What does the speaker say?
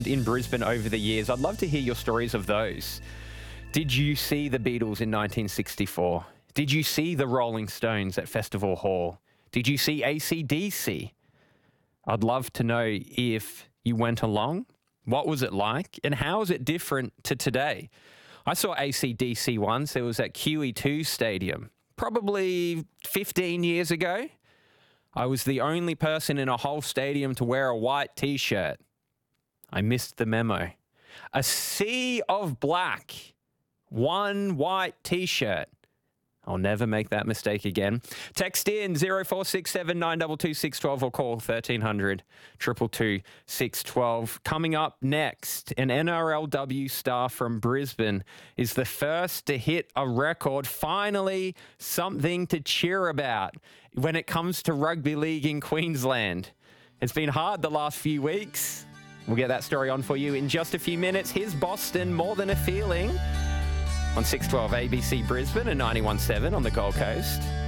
in Brisbane over the years. I'd love to hear your stories of those. Did you see the Beatles in 1964? Did you see the Rolling Stones at Festival Hall? Did you see AC/DC? I'd love to know if you went along. What was it like? And how is it different to today? I saw AC/DC once. It was at QE2 Stadium, probably 15 years ago. I was the only person in a whole stadium to wear a white T-shirt. I missed the memo. A sea of black, one white T-shirt. I'll never make that mistake again. Text in 0467 922 612 or call 1300 222 612. Coming up next, an NRLW star from Brisbane is the first to hit a record. Finally, something to cheer about when it comes to rugby league in Queensland. It's been hard the last few weeks. We'll get that story on for you in just a few minutes. Here's Boston, More Than a Feeling, on 612 ABC Brisbane and 91.7 on the Gold Coast.